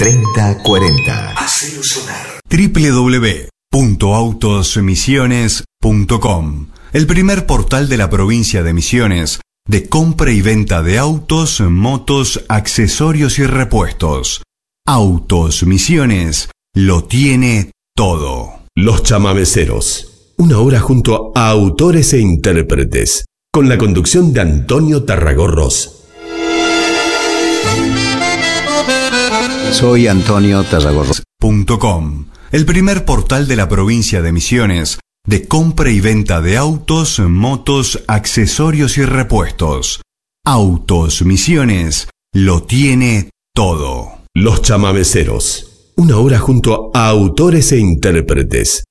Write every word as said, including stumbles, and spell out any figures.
treinta cuarenta. Hacelo sonar. doble u doble u doble u punto autos misiones punto com, el primer portal de la provincia de Misiones de compra y venta de autos, motos, accesorios y repuestos. Autos Misiones lo tiene todo. Los chamameceros. Una hora junto a autores e intérpretes, con la conducción de Antonio Tarragorros. Soy Antonio Tarragorros. .com, el primer portal de la provincia de Misiones de compra y venta de autos, motos, accesorios y repuestos. Autos Misiones lo tiene todo. Los chamameceros. Una hora junto a autores e intérpretes,